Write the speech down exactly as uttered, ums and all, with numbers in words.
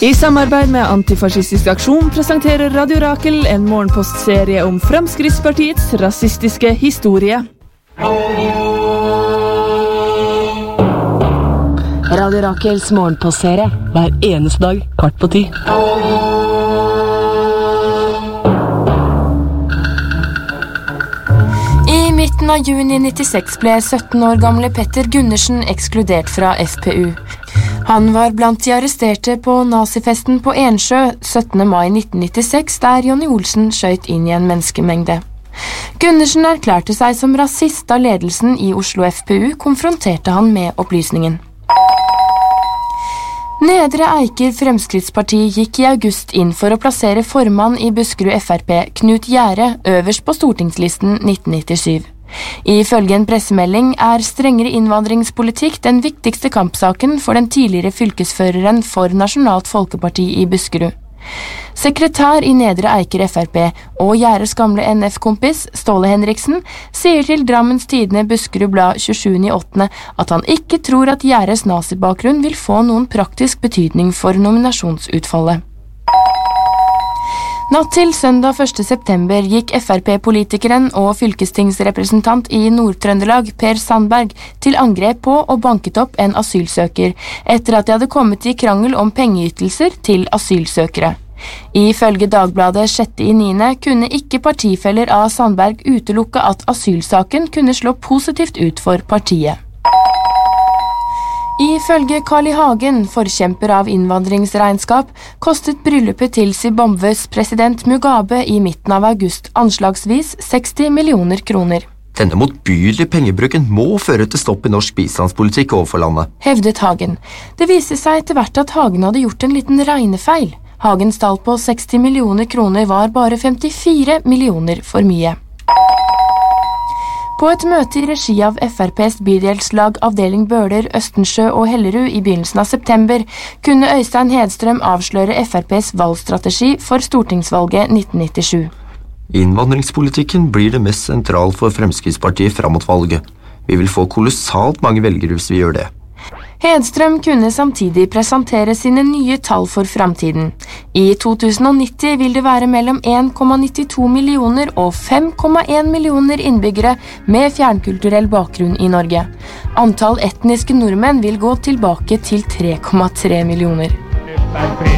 I samarbeid med Antifascistisk Aksjon presenterer Radio Rakel en morgenpostserie om Fremskrittspartiets rasistiske historie. Radio Rakels morgenpostserie hver eneste dag, kvart på ti. I midten av juni nittiseks ble sytten år gamle Petter Gundersen ekskludert fra F P U. Han var blant de arresterte på nazifesten på Ensjø syttende mai nitten nittiseks, der Jonny Olsen skjøt inn i en menneskemengde. Gundersen erklærte seg som rasist da ledelsen i Oslo F P U konfronterte han med opplysningen. Nedre Eiker Fremskrittsparti gikk i august inn for å plassere formann i Buskerud F R P, Knut Gjære, øverst på stortingslisten nitten nittisju. Ifølge en pressemelding er strengere innvandringspolitikk den viktigste kampsaken for den tidligere fylkesføreren for Nasjonalt Folkeparti i Buskerud. Sekretær i Nedre Eiker F R P og Gjæres gamle N F-kompis, Ståle Henriksen, sier til Drammens Tidende Buskerud Blad tjuesjuende åttende at han ikke tror at Gjæres nazibakgrunn vil få noen praktisk betydning for nominasjonsutfallet. Natt til søndag første september gikk F R P-politikeren og fylkestingsrepresentant i Nord-Trøndelag, Per Sandberg, til angrep på og banket opp en asylsøker, etter at de hadde kommet i krangel om pengeytelser til asylsøkere. Ifølge Dagbladet sjette i niende kunne ikke partifeller av Sandberg utelukke at asylsaken kunne slå positivt ut for partiet. Ifølge Carl I. Hagen, forkjemper av innvandringsregnskap, kostet bryllupet til Zimbabwes president Mugabe i midten av august anslagsvis seksti millioner kroner. Denne motbydelige pengebruken må føre til stopp i norsk bistandspolitikk overfor landet, hevdet Hagen. Det viste seg etter hvert at Hagen hadde gjort en liten regnefeil. Hagens tall på seksti millioner kroner var bare femtifire millioner for mye. På et møte i regi av F R P's bydelslag avdeling Bøler, Østensjø og Hellerud i begynnelsen av september kunne Øystein Hedstrøm avsløre F R P's valgstrategi for stortingsvalget nitten nittisju. Innvandringspolitikken blir det mest sentral for Fremskrittspartiet fram mot valget. Vi vil få kolossalt mange velgere hvis vi gjør det. Hedstrøm kunne samtidig presentere sine nye tall for framtiden. I to tusen nitti vil det være mellom en komma nittito millioner og fem komma en millioner innbyggere med fjernkulturell bakgrunn i Norge. Antall etniske nordmenn vil gå tilbake til tre komma tre millioner.